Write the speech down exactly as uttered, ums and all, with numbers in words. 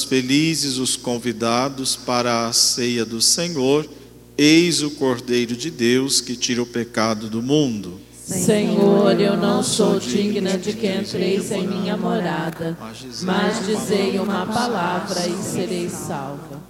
felizes os convidados para a ceia do Senhor. Eis o Cordeiro de Deus que tira o pecado do mundo. Senhor, eu não sou digna de que entreis em minha morada, mas dizei uma palavra e serei salva.